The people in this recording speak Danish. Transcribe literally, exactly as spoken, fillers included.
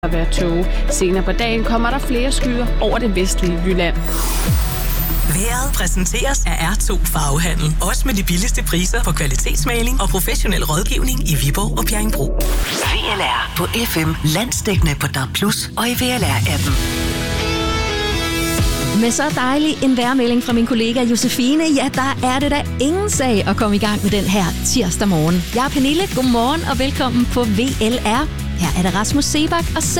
at være tåge. Senere på dagen kommer der flere skyer over det vestlige Jylland. Vejret præsenteres af R to Farvehandel. Også med de billigste priser på kvalitetsmaling og professionel rådgivning i Viborg og Bjerringbro. V L R på F M, landsdækkende på D A B plus og i V L R-appen. Med så dejlig en vejrmelding fra min kollega Josefine, ja, der er det da ingen sag at komme i gang med den her tirsdag morgen. Jeg er Pernille, godmorgen og velkommen på V L R. Her er det Rasmus Sebak og